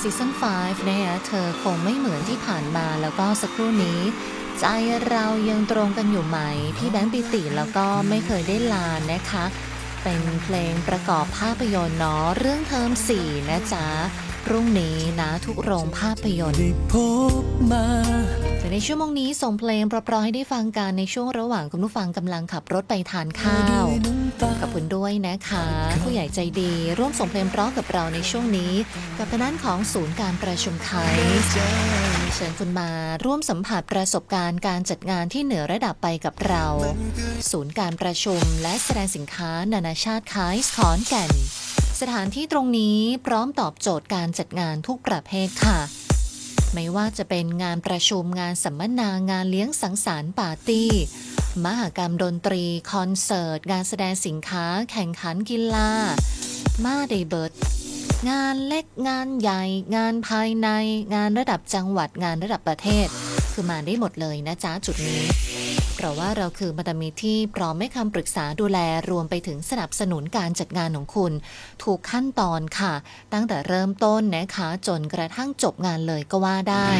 ซีซั่น5นะคะเธอคงไม่เหมือนที่ผ่านมาแล้วก็สักครู่นี้ใจเรายังตรงกันอยู่ไหมพี่แบงค์ปิติแล้วก็ไม่เคยได้ลานะคะเป็นเพลงประกอบภาพยนตร์เนาะเรื่องเทอม4นะจ๊ะพรุ่งนี้นะทุกโรงภาพยนตร์แต่ในชั่วโมงนี้ส่งเพลงเพราะๆให้ได้ฟังกันในช่วงระหว่างคุณผู้ฟังกำลังขับรถไปทานข้าวขอบคุณด้วยนะคะผู้ใหญ่ใจดีร่วมส่งเพลงเพราะกับเราในช่วงนี้กับทางด้านของศูนย์การประชุมไทยเชิญคุณมาร่วมสัมผัสประสบการณ์การจัดงานที่เหนือระดับไปกับเราศูนย์การประชุมและแสดงสินค้านานาชาติไคส์ขอนแก่นสถานที่ตรงนี้พร้อมตอบโจทย์การจัดงานทุกประเภทค่ะไม่ว่าจะเป็นงานประชุมงานสัมมนางานเลี้ยงสังสรรค์ปาร์ตี้มหกรรมดนตรีคอนเสิร์ตงานแสดงสินค้าแข่งขันกีฬามาเดย์เบิร์ดงานเล็กงานใหญ่งานภายในงานระดับจังหวัดงานระดับประเทศคือมาได้หมดเลยนะจ๊ะจุดนี้เพราะว่าเราคือพันธมิตรที่พร้อมให้คำปรึกษาดูแลรวมไปถึงสนับสนุนการจัดงานของคุณถูกขั้นตอนค่ะตั้งแต่เริ่มต้นนะคะจนกระทั่งจบงานเลยก็ว่าได้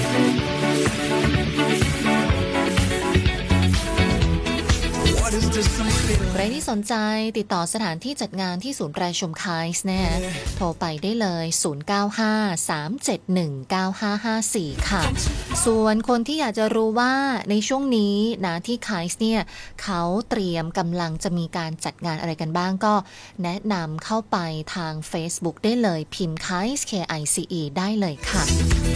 ใครที่สนใจติดต่อสถานที่จัดงานที่ศูนย์ประชุมไคส์นะโทรไปได้เลย0953719554ค่ะส่วนคนที่อยากจะรู้ว่าในช่วงนี้นะที่ไคส์เนี่ยเขาเตรียมกำลังจะมีการจัดงานอะไรกันบ้างก็แนะนำเข้าไปทาง Facebook ได้เลยพิมพ์ KICE KICE ได้เลยค่ะ